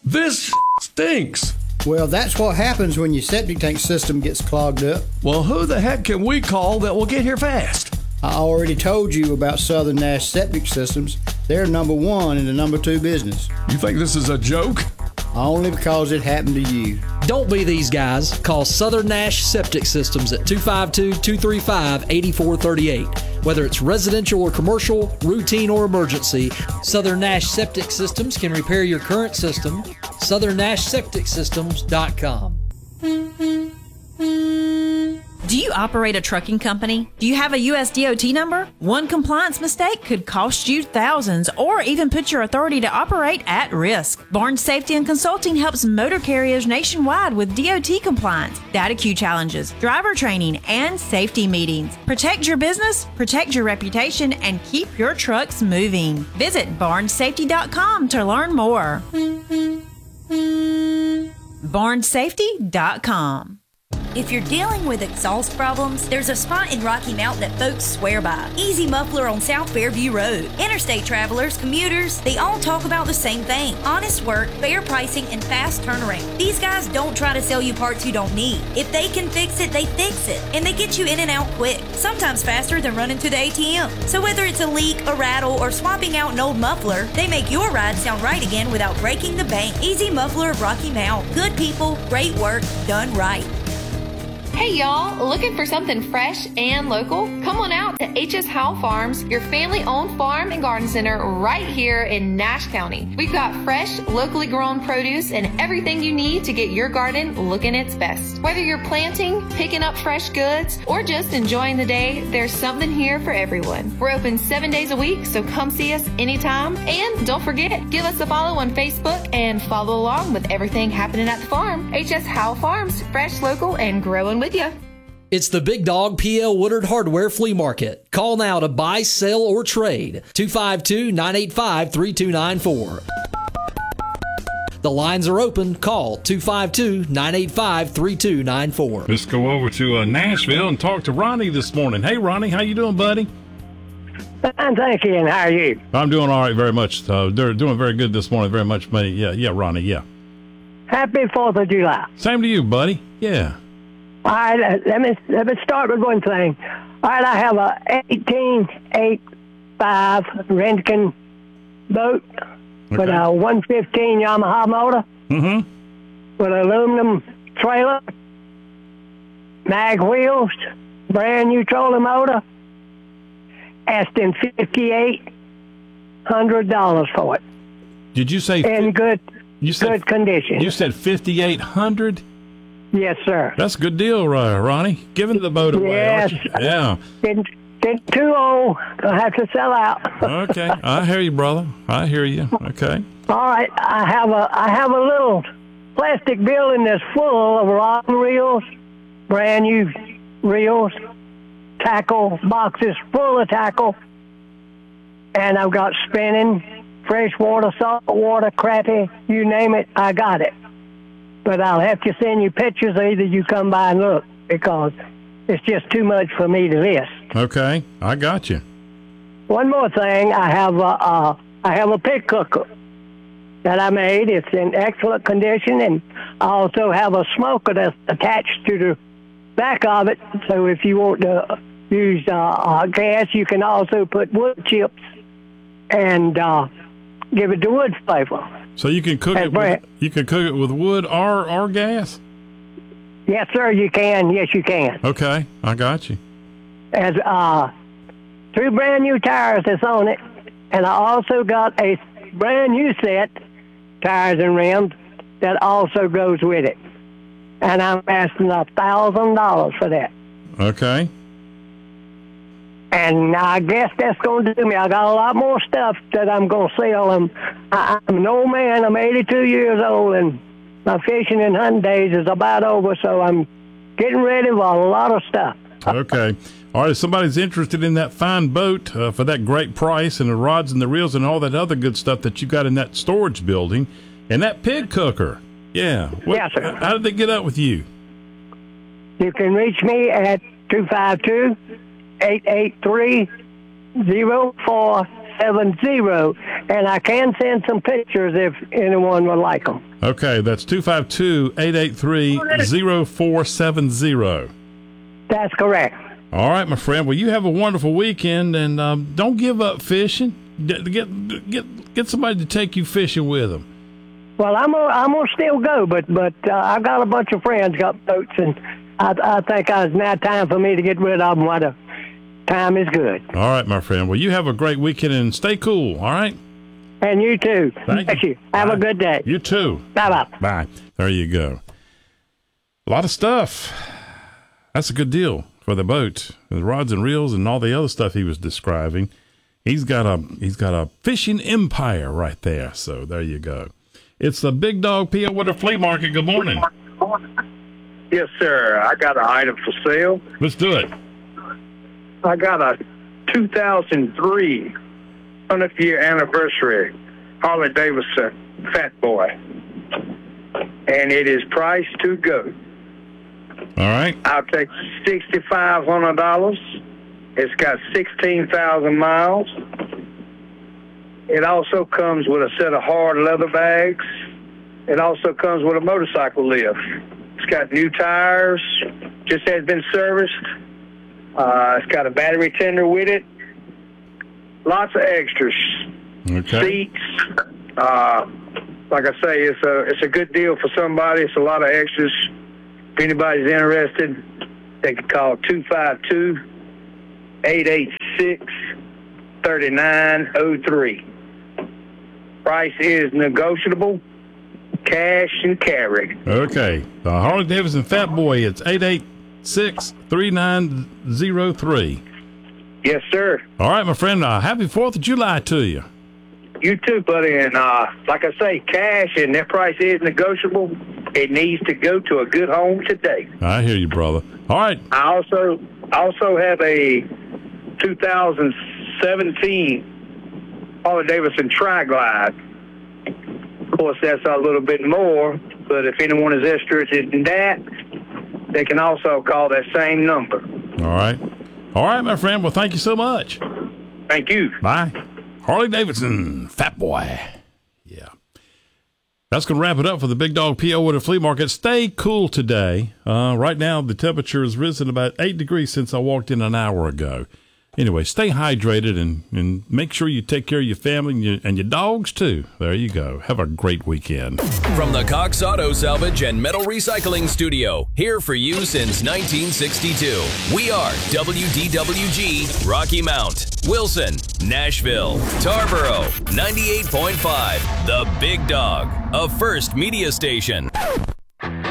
This stinks. Well, that's what happens when your septic tank system gets clogged up. Well, who the heck can we call that will get here fast? I already told you about Southern Nash Septic Systems. They're number one in the number two business. You think this is a joke? Only because it happened to you. Don't be these guys. Call Southern Nash Septic Systems at 252-235-8438. Whether it's residential or commercial, routine or emergency, Southern Nash Septic Systems can repair your current system. SouthernNashSepticSystems.com. Do you operate a trucking company? Do you have a US DOT number? One compliance mistake could cost you thousands or even put your authority to operate at risk. Barnes Safety and Consulting helps motor carriers nationwide with DOT compliance, data queue challenges, driver training, and safety meetings. Protect your business, protect your reputation, and keep your trucks moving. Visit barnesafety.com to learn more. barnesafety.com. If you're dealing with exhaust problems, there's a spot in Rocky Mount that folks swear by. Easy Muffler on South Fairview Road. Interstate travelers, commuters, they all talk about the same thing. Honest work, fair pricing, and fast turnaround. These guys don't try to sell you parts you don't need. If they can fix it, they fix it. And they get you in and out quick. Sometimes faster than running to the ATM. So whether it's a leak, a rattle, or swapping out an old muffler, they make your ride sound right again without breaking the bank. Easy Muffler of Rocky Mount. Good people, great work, done right. Hey y'all, looking for something fresh and local? Come on out to H.S. Howell Farms, your family-owned farm and garden center right here in Nash County. We've got fresh, locally grown produce and everything you need to get your garden looking its best. Whether you're planting, picking up fresh goods, or just enjoying the day, there's something here for everyone. We're open 7 days a week, so come see us anytime. And don't forget, give us a follow on Facebook and follow along with everything happening at the farm. H.S. Howell Farms, fresh, local, and growing with you. It's the Big Dog PL Woodard Hardware Flea Market. Call now to buy, sell, or trade. 252-985-3294. The lines are open. Call 252-985-3294. Let's go over to Nashville and talk to Ronnie this morning. Hey, Ronnie, how you doing, buddy? Fine, thank you, and how are you? I'm doing all right, very much. They're doing very good this morning, very much, buddy. Yeah, Ronnie, yeah. Happy 4th of July. Same to you, buddy. Yeah. All right, let me start with one thing. All right, I have a 1885 Renken boat with a 115 Yamaha motor with an aluminum trailer, mag wheels, brand new trolling motor, asking $5,800 for it. Did you say in good condition? You said $5,800? Yes, sir. That's a good deal, Ronnie. Giving the boat away, yes. aren't you? Yeah. Getting too old. I'll have to sell out. Okay. I hear you, brother. I hear you. Okay. All right. I have a little plastic building that's full of rod and reels, brand new reels, tackle boxes full of tackle, and I've got spinning, freshwater, saltwater, crappie, you name it, I got it. But I'll have to send you pictures, or either you come by and look, because it's just too much for me to list. Okay, I got you. One more thing, I have a pig cooker that I made. It's in excellent condition, and I also have a smoker that's attached to the back of it. So if you want to use gas, you can also put wood chips and give it the wood flavor. So you can cook it with wood or gas? Yes, sir, you can. Yes, you can. Okay, I got you. As 2 brand new tires that's on it, and I also got a brand new set, tires and rims, that also goes with it. And I'm asking $1,000 for that. Okay. And I guess that's going to do me. I got a lot more stuff that I'm going to sell. I'm an old man. I'm 82 years old, and my fishing and hunting days is about over, so I'm getting ready for a lot of stuff. Okay. All right, if somebody's interested in that fine boat for that great price and the rods and the reels and all that other good stuff that you got in that storage building and that pig cooker, yes, sir. How did they get up with you? You can reach me at 252-883-0466. 252-883-0470, and I can send some pictures if anyone would like them. Okay, that's 252-883-0470. That's correct. All right, my friend. Well, you have a wonderful weekend, and don't give up fishing. Get somebody to take you fishing with them. Well, I'm gonna still go, but I've got a bunch of friends got boats, and I think it's now time for me to get rid of them while the time is good. All right, my friend. Well, you have a great weekend and stay cool. All right. And you too. Thank you. Have a good day. You too. Bye-bye. Bye. There you go. A lot of stuff. That's a good deal for the boat, the rods and reels, and all the other stuff he was describing. He's got a fishing empire right there. So there you go. It's the Big Dog P.O. Woodard Flea Market. Good morning. Yes, sir. I got an item for sale. Let's do it. I got a 2003 100th year anniversary Harley Davidson Fat Boy, and it is priced to go. All right. I'll take $6,500. It's got 16,000 miles. It also comes with a set of hard leather bags. It also comes with a motorcycle lift. It's got new tires, just has been serviced. It's got a battery tender with it. Lots of extras. Okay. Seats. Like I say, it's a good deal for somebody. It's a lot of extras. If anybody's interested, they can call 252-886-3903. Price is negotiable. Cash and carry. Okay. The Harley Davidson Fat Boy, it's 886-3903. Yes, sir. All right, my friend. Happy 4th of July to you. You too, buddy. And like I say, cash, and that price is negotiable. It needs to go to a good home today. I hear you, brother. All right. I also have a 2017 Harley Davidson Tri-Glide. Of course, that's a little bit more, but if anyone is interested in that, they can also call that same number. All right. All right, my friend. Well, thank you so much. Thank you. Bye. Harley Davidson Fat Boy. Yeah. That's going to wrap it up for the Big Dog P.O. Woodard Flea Market. Stay cool today. Right now, the temperature has risen about 8 degrees since I walked in an hour ago. Anyway, stay hydrated and make sure you take care of your family and your dogs, too. There you go. Have a great weekend. From the Cox Auto Salvage and Metal Recycling Studio, here for you since 1962. We are WDWG Rocky Mount, Wilson, Nashville, Tarboro, 98.5, The Big Dog, a First Media Station.